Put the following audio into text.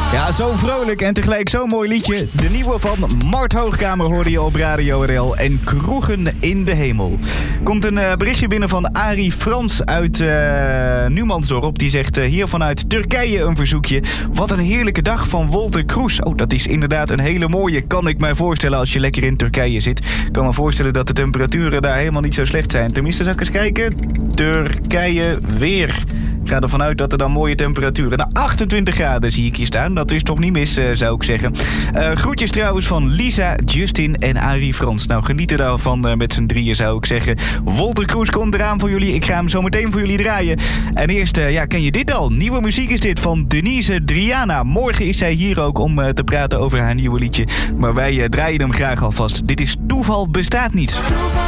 Ja, zo vrolijk en tegelijk zo'n mooi liedje. De nieuwe van Mart Hoogkamer hoorde je op Radio RL en Kroegen in de Hemel. Komt een berichtje binnen van Arie Frans uit Numansdorp. Die zegt hier vanuit Turkije een verzoekje. Wat een heerlijke dag van Wolter Kroes. Oh, dat is inderdaad een hele mooie, kan ik mij voorstellen als je lekker in Turkije zit. Ik kan me voorstellen dat de temperaturen daar helemaal niet zo slecht zijn. Tenminste, zal ik eens kijken. Turkije weer. Ik ga ervan uit dat er dan mooie temperaturen... Nou, 28 graden zie ik hier staan. Dat is toch niet mis, zou ik zeggen. Groetjes trouwens van Lisa, Justin en Arie Frans. Nou, geniet er daarvan met z'n drieën, zou ik zeggen. Wolter Kroes komt eraan voor jullie. Ik ga hem zo meteen voor jullie draaien. En eerst, ken je dit al? Nieuwe muziek is dit van Denise Driana. Morgen is zij hier ook om te praten over haar nieuwe liedje. Maar wij draaien hem graag alvast. Dit is Toeval bestaat niet.